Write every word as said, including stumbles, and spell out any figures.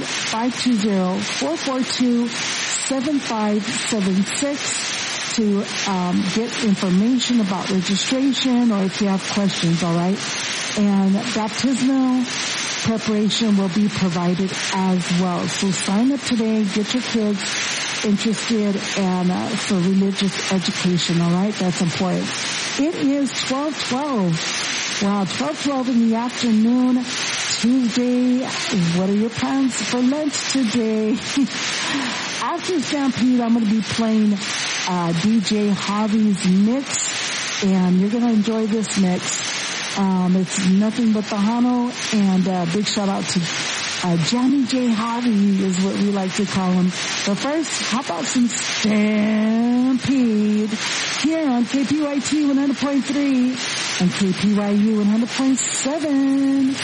five two zero, four four two, seven five seven six to um, get information about registration or if you have questions, all right? And baptismal preparation will be provided as well. So sign up today, get your kids interested and uh, for religious education, all right? That's important. It is twelve twelve. Wow, twelve twelve in the afternoon, Tuesday. What are your plans for lunch today? After Stampede, I'm going to be playing uh, D J Javi's mix, and you're going to enjoy this mix. Um, it's nothing but Tejano, and uh, big shout out to uh, Johnny J. Javi is what we like to call him. But first, how about some Stampede here on K P Y T one hundred point three and K P Y U one hundred point seven.